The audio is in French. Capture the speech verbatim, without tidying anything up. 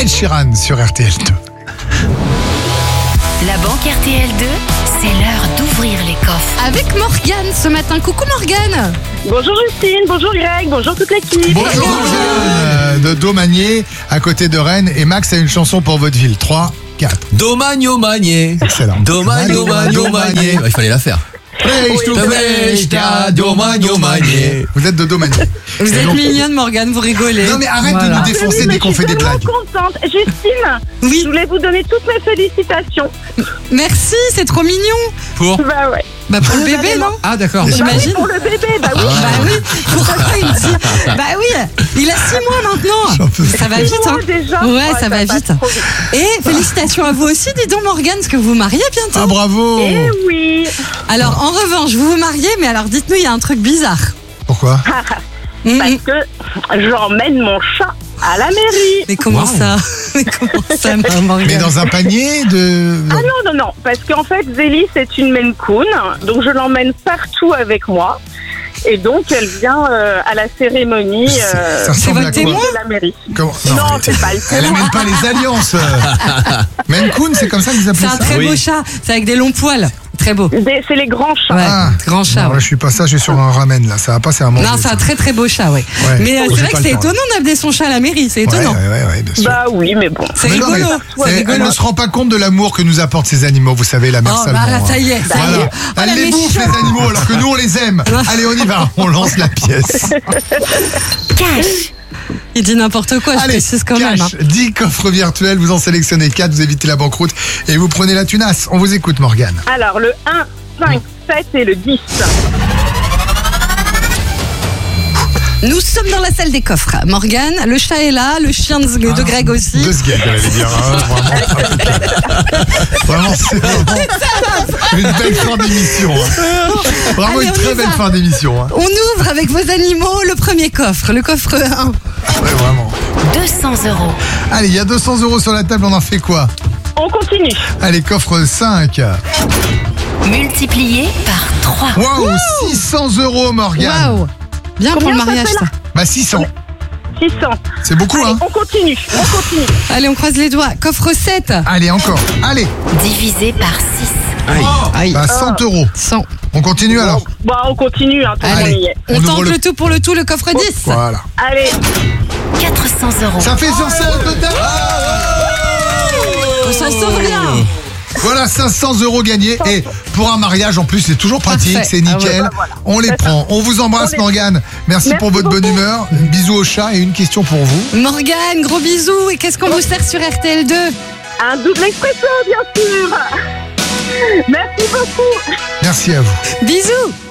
Ed Sheeran sur R T L deux. La banque R T L deux, c'est l'heure d'ouvrir les coffres. Avec Morgane ce matin. Coucou Morgane. Bonjour Justine, bonjour Greg, bonjour toute l'équipe. Bonjour Morgane de Domanier, à côté de Rennes. Et Max a une chanson pour votre ville. trois, quatre. Domagno Magné. Excellent. Domagno Magno Magné. Il fallait la faire. Domagno Magné. Vous êtes de Domanier. Vous êtes mignonne Morgane, vous rigolez. Non mais arrête Voilà. de nous défoncer Oui, mais dès qu'on je fait suis des blagues. tellement contente. Justine, Oui. je voulais vous donner toutes mes félicitations. Merci, c'est trop mignon. Pour Bah ouais. Bah pour le bébé, non? Ah d'accord. J'imagine. Pour le bébé, bah oui. Bah oui, pourquoi il me dit? Bah oui, il a six mois maintenant. Ça va vite, hein? Déjà. Ouais, ça va passe vite. trop vite. Et félicitations à vous aussi, dis donc Morgane, parce que vous vous mariez bientôt. Ah bravo. Eh oui. Alors en revanche, vous vous mariez, mais alors dites-nous, il y a un truc bizarre. Pourquoi? Mhm. Parce que j'emmène mon chat à la mairie. Mais comment Wow. ça? Mais comment ça, ma Morgane? Mais dans un panier de... Ah non, non, non. Parce qu'en fait, Zélie, c'est une Maine Coon. Donc je l'emmène partout avec moi. Et donc, elle vient euh, à la cérémonie euh, Ça ressemble votre à témoin quoi? de la mairie. Comment Non, arrêtez. c'est pas le Elle témoin. amène pas les alliances. Maine Coon, c'est comme ça que vous appelez C'est un ça? très Oui. beau chat, c'est avec des longs poils. Très beau. Ouais, Des- C'est les grands chats. Ah. grand chat. Non, ouais. là, je suis pas ça, je suis sur un ramen là. Ça va pas, c'est un manger. Non, c'est un ça. très très beau chat, ouais. Ouais. Mais euh, J'ai c'est vrai pas que le c'est temps, étonnant d'amener son chat à la mairie, c'est Ouais, étonnant. ouais, ouais, ouais, bien sûr. Bah oui, mais bon. C'est Mais non, rigolo. mais C'est elle, elle rigolo. ne se rend pas compte de l'amour que nous apportent ces animaux, vous savez, la mère Oh, Salmon. bah là, hein. ça y est, ça y Voilà. est. Oh, Elle la les bouffe, méchante. les animaux, alors que nous, on les aime. Allez, on y va. On lance la pièce. Cash. Il dit n'importe quoi, je Allez, précise quand même. hein. cash, dix coffres virtuels, vous en sélectionnez quatre, vous évitez la banqueroute et vous prenez la tunasse. On vous écoute, Morgane. Alors, le un, cinq, sept et le dix. Nous sommes dans la salle des coffres. Morgane, le chat est là, le chien de, de Greg aussi. Deux secondes, j'allais dire. hein, Vraiment, vraiment c'est vraiment une belle fin d'émission. hein. Vraiment Allez, une on y très belle va. fin d'émission. hein. On ouvre avec vos animaux le premier coffre, le coffre un. Ouais, vraiment. deux cents euros. Allez, il y a deux cents euros sur la table, on en fait quoi? On continue. Allez, coffre cinq. Multiplié par trois. Waouh, six cents euros, Morgane. Waouh. Bien pour le Combien ça mariage, fait, ça. là Bah, six cents. six cents. C'est beaucoup, Allez, hein? on continue. On continue. Allez, on croise les doigts. Coffre sept. Allez, encore. Allez. Divisé par six. Aïe. Bah, cent euros. cent. On continue alors? Bon, on continue. Hein, tout le monde Allez. y est. On, On ouvre tente le- le tout pour le tout, le coffre dix. Voilà. Allez. quatre cents euros. Ça fait sur ça au total. On s'en sort bien. Voilà, cinq cents euros gagnés. Et pour un mariage, en plus, c'est toujours pratique, Parfait. c'est nickel. Ah ouais. Bah, voilà. On les C'est prend. On vous embrasse, On les- Morgane. Merci, Merci pour votre bonne beaucoup. humeur. Bisous au chat et une question pour vous. Morgane, gros bisous. Et qu'est-ce qu'on vous sert sur R T L deux? Un double expresso, bien sûr. Merci beaucoup. Merci à vous. Bisous.